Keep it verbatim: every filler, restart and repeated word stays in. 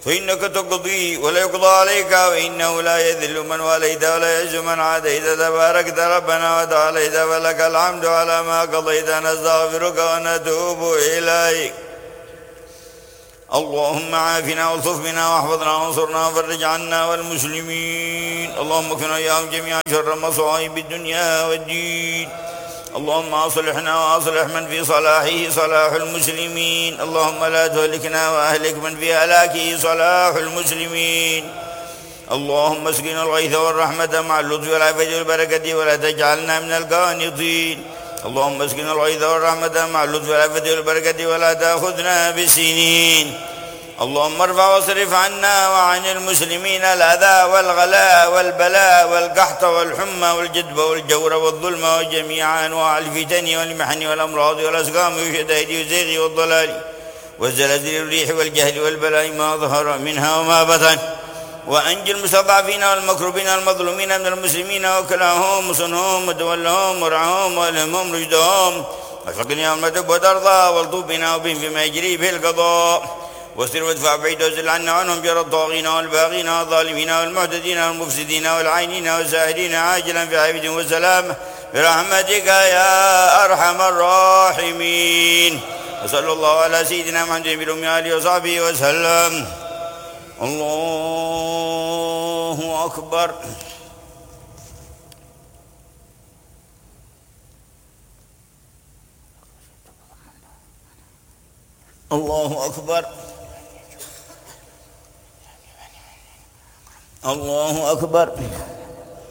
فإنك تقضي ولا يقضى عليك، وإنه لا يذل من واليت ولا يعز من عاديت، تباركت ربنا وتعاليت، فلك الحمد على ما قضيت، نستغفرك ونتوب إليك. اللهم عافنا والطف بنا واحفظنا وانصرنا وفرج عنا والمسلمين. اللهم اكفنا وإياهم جميعا شر مصائب الدنيا والدين. اللهم أصلحنا وأصلح من في صلاحه صلاح المسلمين. اللهم لا تهلكنا وأهلك من في هلاكه صلاح المسلمين. اللهم اسقنا الغيث والرحمة مع اللطف والعافية والبركة، ولا تجعلنا من القانطين. اللهم اسقنا الغيث والرحمة مع اللطف والعافية والبركة، ولا تأخذنا بسنين. اللهم ارفع واصرف عنا وعن المسلمين الأذى والغلاء والبلاء والقحط والحمى والجدب والجور والظلم وجميع أنواع الفتن والمحن والأمراض والأسقام والشدائد والزيغ والضلال والزلازل والريح والجهل والبلاء ما ظهر منها وما بطن. وأنجي المستضعفين والمكروبين المظلومين من المسلمين، وكلاهم وصنهم وتولهم ورعهم والهمهم رشدهم، وفقني أمتك وترضى، والطوف بنا وبهم فيما يجري به القضاء، واستر وادفع بعيد وزل عنا عنهم جرى الطاغين والباغين والظالمين والمعتدين والمفسدين والعينين والزاهدين عاجلا في عافية وسلام برحمتك يا أرحم الراحمين. وصلى الله على سيدنا محمد بن آله وصحبه وسلم. الله أكبر. الله أكبر. الله أكبر.